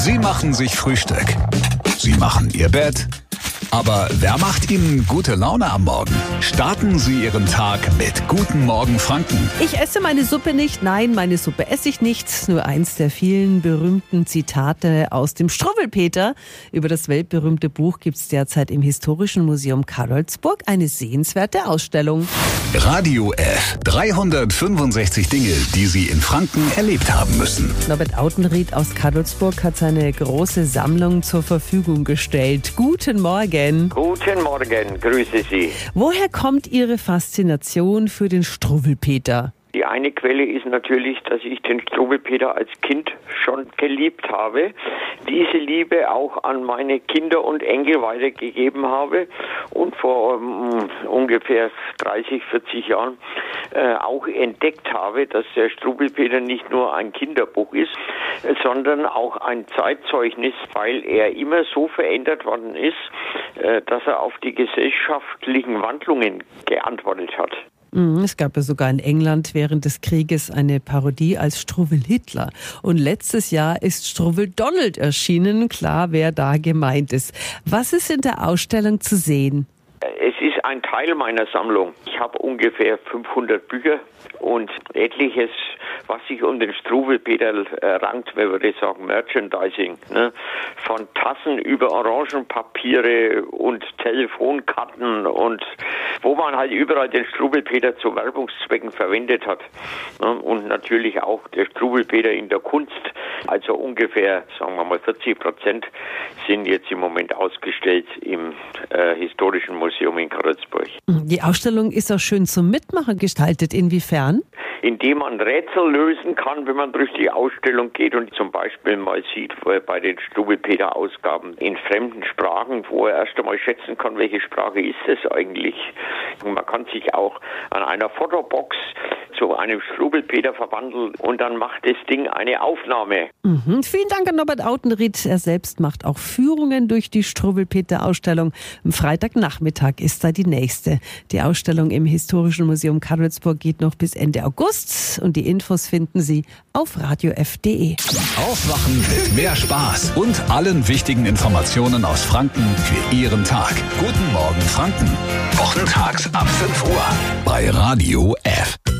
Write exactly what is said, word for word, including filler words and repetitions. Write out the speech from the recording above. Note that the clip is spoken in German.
Sie machen sich Frühstück. Sie machen Ihr Bett. Aber wer macht Ihnen gute Laune am Morgen? Starten Sie Ihren Tag mit Guten Morgen Franken. Ich esse meine Suppe nicht. Nein, meine Suppe esse ich nicht. Nur eins der vielen berühmten Zitate aus dem Struwwelpeter. Über das weltberühmte Buch gibt es derzeit im Historischen Museum Karlsburg eine sehenswerte Ausstellung. Radio F. dreihundertfünfundsechzig Dinge, die Sie in Franken erlebt haben müssen. Norbert Autenried aus Karlsburg hat seine große Sammlung zur Verfügung gestellt. Guten Morgen. Guten Morgen, grüße Sie. Woher kommt Ihre Faszination für den Struwwelpeter? Die eine Quelle ist natürlich, dass ich den Struwwelpeter als Kind schon geliebt habe, diese Liebe auch an meine Kinder und Enkel weitergegeben habe und vor um, ungefähr dreißig, vierzig Jahren äh, auch entdeckt habe, dass der Struwwelpeter nicht nur ein Kinderbuch ist, äh, sondern auch ein Zeitzeugnis, weil er immer so verändert worden ist, äh, dass er auf die gesellschaftlichen Wandlungen geantwortet hat. Es gab ja sogar in England während des Krieges eine Parodie als Struwwel-Hitler. Und letztes Jahr ist Struwwel-Donald erschienen. Klar, wer da gemeint ist. Was ist in der Ausstellung zu sehen? Es ist ein Teil meiner Sammlung. Ich habe ungefähr fünfhundert Bücher und etliches, was sich um den Struwwelpeter äh, rankt, man würde sagen Merchandising, ne? Von Tassen über Orangenpapiere und Telefonkarten und wo man halt überall den Struwwelpeter zu Werbungszwecken verwendet hat. Ne? Und natürlich auch der Struwwelpeter in der Kunst. Also ungefähr, sagen wir mal, vierzig Prozent sind jetzt im Moment ausgestellt im äh, Historischen Museum in Karlsburg. Die Ausstellung ist auch schön zum Mitmachen gestaltet. Inwiefern? Indem man Rätsel lösen kann, wenn man durch die Ausstellung geht und zum Beispiel mal sieht, wo er bei den Struwwelpeter-Ausgaben in fremden Sprachen, wo er erst einmal schätzen kann, welche Sprache ist es eigentlich. Und man kann sich auch an einer Fotobox zu einem Struwwelpeter verwandeln und dann macht das Ding eine Aufnahme. Mhm. Vielen Dank an Norbert Autenried. Er selbst macht auch Führungen durch die Struwwelpeter-Ausstellung. Am Freitagnachmittag ist da die nächste. Die Ausstellung im Historischen Museum Karlsburg geht noch bis Ende August und die Infos finden Sie auf radio f punkt de. Aufwachen mit mehr Spaß und allen wichtigen Informationen aus Franken für Ihren Tag. Guten Morgen Franken. Wochentags ab fünf Uhr bei Radio F.